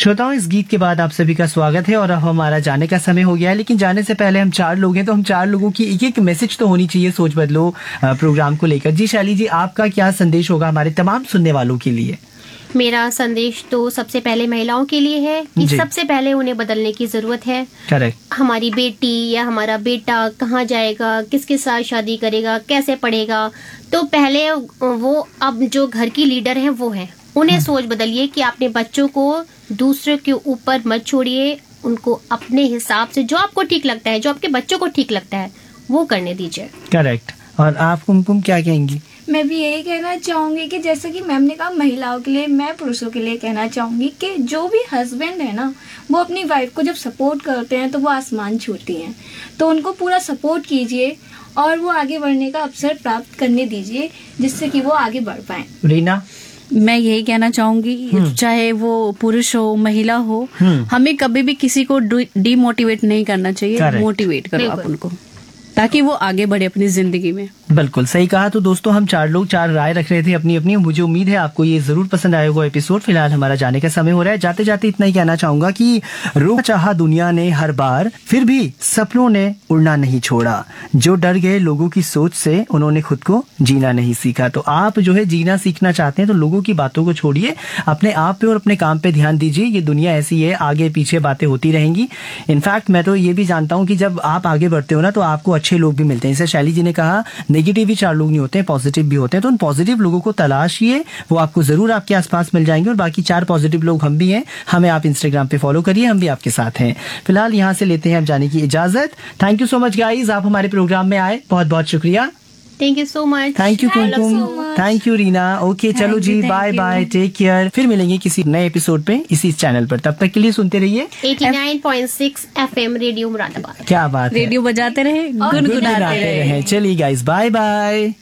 श्रोताओं, इस गीत के बाद आप सभी का स्वागत है और अब हमारा जाने का समय हो गया है। लेकिन जाने से पहले हम 4 लोग हैं, तो हम 4 लोगों की एक मैसेज तो होनी चाहिए सोच बदलो प्रोग्राम को लेकर। जी शैली जी, आपका क्या संदेश होगा हमारे तमाम सुनने वालों के लिए? मेरा संदेश तो सबसे पहले महिलाओं के लिए है कि सबसे पहले उन्हें बदलने की जरूरत है। करेक्ट। हमारी बेटी या हमारा बेटा कहाँ जाएगा, किसके साथ शादी करेगा, कैसे पढ़ेगा, तो पहले वो अब जो घर की लीडर है वो है, उन्हें सोच बदलिए कि अपने बच्चों को दूसरे के ऊपर मत छोड़िए, उनको अपने हिसाब से जो आपको ठीक लगता है, जो आपके बच्चों को ठीक लगता है वो करने दीजिए। करेक्ट। और आप कुमकुम क्या कहेंगी? मैं भी यही कहना चाहूंगी कि जैसे कि मैम ने कहा महिलाओं के लिए, मैं पुरुषों के लिए कहना चाहूंगी कि जो भी हस्बैंड है ना, वो अपनी वाइफ को जब सपोर्ट करते हैं तो वो आसमान छूती हैं। तो उनको पूरा सपोर्ट कीजिए और वो आगे बढ़ने का अवसर प्राप्त करने दीजिए, जिससे कि वो आगे बढ़ पाए। रीना? मैं यही कहना चाहूंगी, चाहे वो पुरुष हो महिला हो, हमें कभी भी किसी को डिमोटिवेट नहीं करना चाहिए, मोटिवेट करो आप उनको, ताकि वो आगे बढ़े अपनी जिंदगी में। बिल्कुल सही कहा। तो दोस्तों, हम 4 लोग 4 राय रख रहे थे अपनी अपनी। मुझे उम्मीद है आपको ये जरूर पसंद आया होगा एपिसोड। फिलहाल हमारा जाने का समय हो रहा है। जाते जाते इतना ही कहना चाहूंगा कि रोक चाहा दुनिया ने हर बार, फिर भी सपनों ने उड़ना नहीं छोड़ा। जो डर गए लोगों की सोच से, उन्होंने खुद को जीना नहीं सीखा। तो आप जो है जीना सीखना चाहते हैं तो लोगों की बातों को छोड़िए, अपने आप पे और अपने काम पे ध्यान दीजिए। ये दुनिया ऐसी है, आगे पीछे बातें होती रहेंगी। इनफैक्ट मैं तो ये भी जानता हूँ कि जब आप आगे बढ़ते हो ना, तो आपको अच्छे लोग भी मिलते हैं। जैसे शैली जी ने कहा, नेगेटिव भी 4 लोग नहीं होते हैं, पॉजिटिव भी होते हैं। तो उन पॉजिटिव लोगों को तलाशिए, वो आपको जरूर आपके आसपास मिल जाएंगे। और बाकी 4 पॉजिटिव लोग हम भी हैं, हमें आप इंस्टाग्राम पे फॉलो करिए, हम भी आपके साथ हैं। फिलहाल यहाँ से लेते हैं अब जाने की इजाजत। Thank you so much guys, आप हमारे प्रोग्राम में आए, बहुत बहुत शुक्रिया। Thank you so much. Thank you Kumkum, thank you Reena. Okay चलो जी, बाय बाय, टेक केयर। फिर मिलेंगे किसी नए एपिसोड पे इसी चैनल पर। तब तक के लिए सुनते रहिए 89.6 FM रेडियो मुरादाबाद। क्या बात है, रेडियो बजाते रहे, गुनगुनाते रहे। चलिए गाइज, बाय बाय।